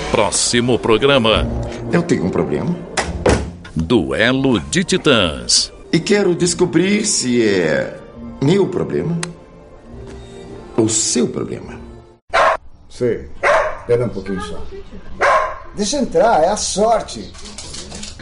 Próximo programa. Eu tenho um problema. Duelo de Titãs. E quero descobrir se é meu problema ou seu problema. Sei. Espera um pouquinho só. Deixa entrar, é a sorte.